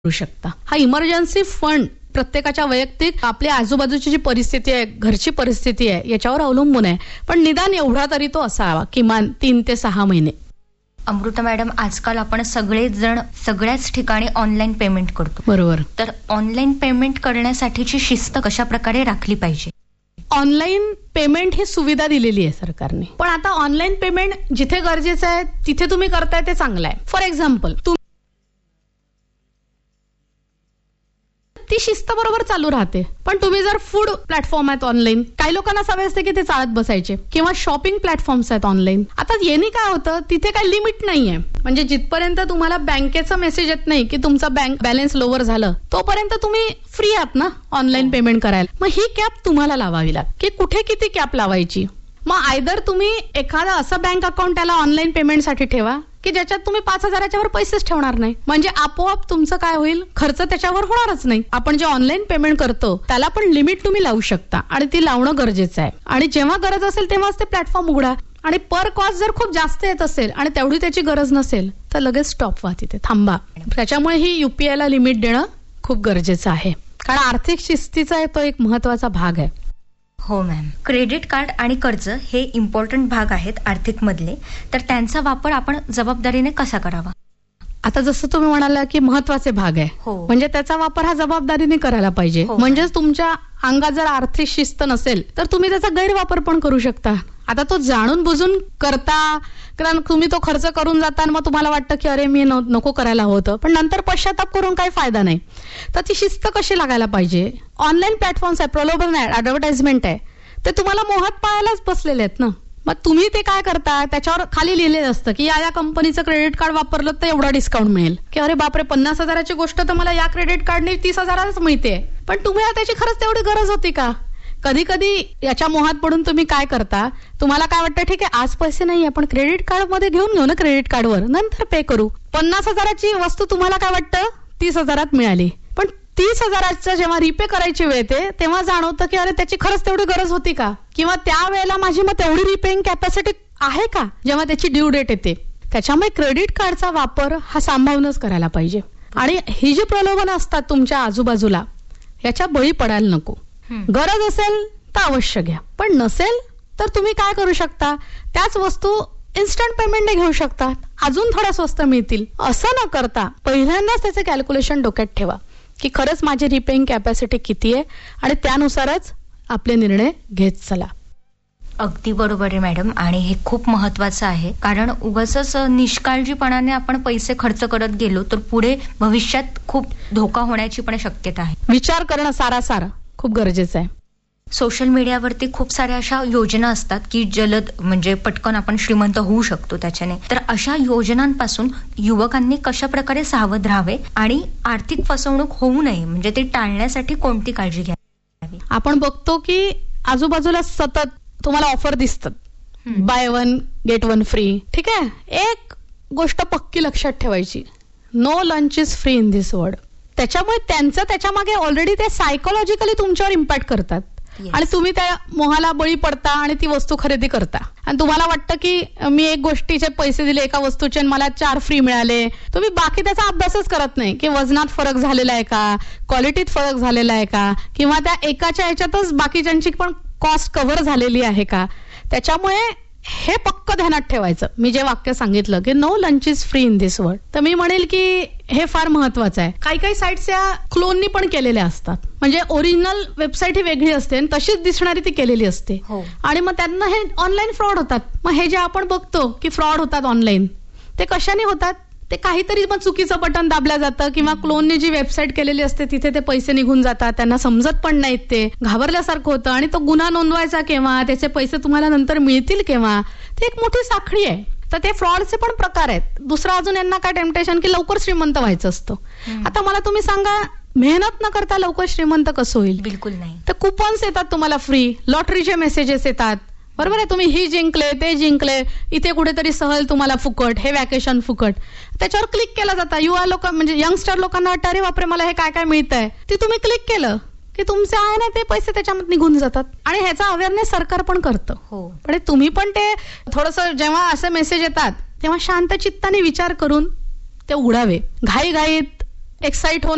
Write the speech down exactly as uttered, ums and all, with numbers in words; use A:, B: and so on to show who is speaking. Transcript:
A: करू शकता. हा इमर्जन्सी फंड प्रत्येकाच्या वैयक्तिक आपल्या आजूबाजूची जी परिस्थिती आहे, घरची परिस्थिती आहे, याच्यावर अवलंबून आहे. पण निदान एवढा तरी तो असावा, किमान तीन ते सहा महिने.
B: अमृता मॅडम, आजकाल आपण सगळेच जण सगळ्याच ठिकाणी ऑनलाईन पेमेंट करतो.
A: बरोबर.
B: तर ऑनलाईन पेमेंट करण्यासाठीची शिस्त कशा प्रकारे राखली पाहिजे?
A: ऑनलाईन पेमेंट ही सुविधा दिलेली आहे सरकारने, पण आता ऑनलाईन पेमेंट जिथे गरजेचं आहे तिथे तुम्ही करताय ते चांगलं आहे. फॉर एक्झाम्पल, ती शिस्त बरोबर चालू राहते. पण तुम्ही जर फूड प्लॅटफॉर्म आहेत ऑनलाईन, काही लोकांना सवय असते की ते चालत बसायचे, किंवा शॉपिंग प्लॅटफॉर्म्स आहेत ऑनलाईन. आता येणे काय होतं, तिथे काही लिमिट नाहीये. म्हणजे जिथपर्यंत तुम्हाला बँकेचा मेसेज येत नाही की तुमचा बँक बॅलन्स लोअर झालं, तोपर्यंत तुम्ही फ्री आहात ना ऑनलाईन पेमेंट करायला. मग ही कॅप तुम्हाला लावावी लागते की कुठे किती कॅप लावायची. मग आयदर तुम्ही एखादा असं बँक अकाउंट त्याला ऑनलाईन पेमेंटसाठी ठेवा की ज्याच्यात तुम्ही पाच हजाराच्या वर पैसेच ठेवणार नाही. म्हणजे आपोआप तुमचं काय होईल, खर्च त्याच्यावर होणारच नाही. आपण जे ऑनलाईन पेमेंट करतो त्याला पण लिमिट तुम्ही लावू शकता, आणि ती लावणं गरजेचं आहे. आणि जेव्हा गरज असेल तेव्हाच ते प्लॅटफॉर्म उघडा. आणि पर कॉस्ट जर खूप जास्त येत असेल आणि तेवढी त्याची गरज नसेल तर लगेच स्टॉप व्हा, तिथे थांबा. त्याच्यामुळे ही युपीआय ला लिमिट देणं खूप गरजेचं आहे, कारण आर्थिक शिस्तीचा तो एक महत्वाचा भाग आहे.
B: हो मॅम. क्रेडिट कार्ड आणि कर्ज हे इम्पॉर्टंट भाग आहेत आर्थिक मधले, तर त्यांचा वापर आपण जबाबदारीने कसा करावा?
A: आता जसं तुम्ही म्हणाला की महत्वाचे भाग आहे,
B: हो.
A: म्हणजे त्याचा वापर हा जबाबदारीने करायला पाहिजे.
B: हो.
A: म्हणजेच तुमच्या अंगात जर आर्थिक शिस्त नसेल तर तुम्ही त्याचा गैरवापर पण करू शकता. आता तो जाणून बुजून करता, कारण तुम्ही तो खर्च करून जाता आणि मग तुम्हाला वाटतं की अरे मी नको करायला होतं, पण नंतर पश्चाताप करून काही फायदा नाही. तर ती शिस्त कशी लागायला पाहिजे. ऑनलाईन प्लॅटफॉर्म्स आहे, प्रलोभन आहे, ऍडव्हर्टाइजमेंट आहे, ते तुम्हाला मोहात पाहायलाच बसलेले आहेत ना. मग तुम्ही ते काय करता, त्याच्यावर खाली लिहिलेलं असतं की या या कंपनीचं क्रेडिट कार्ड वापरलं तर एवढा डिस्काउंट मिळेल, की अरे बापरे पन्नास हजाराची गोष्ट तर मला या क्रेडिट कार्डने तीस हजाराच मिळते. पण तुम्ही त्याची खरंच तेवढी गरज होती का? कधी कधी याच्या मोहात पडून तुम्ही काय करता, तुम्हाला काय वाटतं ठीक आहे आज पैसे नाही, आपण क्रेडिट कार्ड मध्ये घेऊन घेऊ ना, क्रेडिट कार्डवर नंतर पे करू. पन्नास हजाराची वस्तू तुम्हाला काय वाटतं तीस हजारात मिळाली, पण तीस हजाराचं जेव्हा रिपे करायची वेळ येते तेव्हा जाणवतं की अरे त्याची खरंच तेवढी गरज होती का, किंवा त्यावेळेला माझी मग तेवढी रिपेइंग कॅपॅसिटी आहे का जेव्हा त्याची ड्यू डेट येते. त्याच्यामुळे क्रेडिट कार्डचा वापर हा सांभाळूनच करायला पाहिजे. आणि ही जी प्रलोभन असतात तुमच्या आजूबाजूला, याच्या बळी पडायला नको. गरज असेल तर अवश्य घ्या, पण नसेल तर तुम्ही काय करू शकता, त्याच वस्तू इन्स्टंट पेमेंटने घेऊ शकता, अजून थोड्या स्वस्त मिळतील. असं न करता पहिल्यांदाच त्याचं कॅल्क्युलेशन डोक्यात ठेवा की खरंच माझी रिपेइंग कॅपॅसिटी किती आहे, आणि त्यानुसारच आपले निर्णय घेत चला.
B: अगदी बरोबर आहे मॅडम, आणि हे खूप महत्वाचं आहे, कारण उगाचच निष्काळजीपणाने आपण पैसे खर्च करत गेलो तर पुढे भविष्यात खूप धोका होण्याची पण शक्यता आहे.
A: विचार करणं सारासार खूप गरजेचं आहे.
B: सोशल मीडियावरती खूप साऱ्या अशा योजना असतात की जलद म्हणजे पटकन आपण श्रीमंत होऊ शकतो त्याच्याने. तर अशा योजनांपासून युवकांनी कशा प्रकारे सावध राहावे आणि आर्थिक फसवणूक होऊ नये, म्हणजे ते टाळण्यासाठी कोणती काळजी घ्यावी?
A: आपण बघतो की आजूबाजूला सतत तुम्हाला ऑफर दिसतात, by one get one free. ठीक आहे, एक गोष्ट पक्की लक्षात ठेवायची, no lunch is free in this world. त्याच्यामुळे त्यांचं त्याच्या मागे ऑलरेडी ते सायकोलॉजिकली तुमच्यावर इम्पॅक्ट करतात. Yes. आणि तुम्ही त्या मोहाला बळी पडता आणि ती वस्तू खरेदी करता, आणि तुम्हाला वाटतं की मी एक गोष्टीचे पैसे दिले एका वस्तूचे आणि मला चार फ्री मिळाले. तुम्ही बाकी त्याचा अभ्यासच करत नाही की वजनात फरक झालेला आहे का, क्वालिटीत फरक झालेला आहे का, किंवा त्या एकाच्या ह्याच्यातच बाकीच्यांची पण कॉस्ट कव्हर झालेली आहे का. त्याच्यामुळे हे पक्क ध्यानात ठेवायचं. मी जे वाक्य सांगितलं की no lunch is free in this world, तर मी म्हणेल की हे फार महत्वाचं आहे. काही काही साईट्स या क्लोननी पण केलेल्या असतात, म्हणजे ओरिजिनल वेबसाईट ही वेगळी असते आणि तशीच दिसणारी ती केलेली असते.
B: हो.
A: आणि मग त्यांना हे ऑनलाईन फ्रॉड होतात. मग हे जे आपण बघतो की फ्रॉड होतात ऑनलाईन, ते कशाने होतात, ते काहीतरी मग चुकीचं बटन दाबलं जातं, किंवा क्लोनने जी वेबसाईट केलेली असते तिथे ते पैसे निघून जातात, त्यांना समजत पण नाहीत, ते घाबरल्यासारखं होतं. आणि तो गुन्हा नोंदवायचा केव्हा, त्याचे पैसे तुम्हाला नंतर मिळतील केव्हा, ते एक मोठी साखळी आहे. तर ते फ्रॉडचे पण प्रकार आहेत. दुसरा अजून यांना काय टेम्पटेशन की लवकर श्रीमंत व्हायचं असतं. आता मला तुम्ही सांगा, मेहनत न करता लवकर श्रीमंत कसं होईल?
B: बिलकुल नाही.
A: तर कुपन्स येतात तुम्हाला फ्री, लॉटरीचे मेसेजेस येतात, बरोबर आहे, तुम्ही ही जिंकले ते जिंकले, इथे कुठेतरी सहल तुम्हाला फुकट, हे वॅकेशन फुकट. त्याच्यावर क्लिक केला जाता. युवा लोक म्हणजे यंगस्टर लोकांना वाटतं अरे बापरे मला हे काय काय मिळतंय, ते तुम्ही क्लिक केलं की तुमचे आहे ना ते पैसे त्याच्यामध्ये निघून जातात. आणि ह्याचा अवेअरनेस सरकार पण करतं.
B: हो.
A: पण तुम्ही पण ते थोडंसं जेव्हा असे मेसेज येतात तेव्हा शांत चित्ताने विचार करून ते उघडावे. घाई घाईत एक्साइट होऊन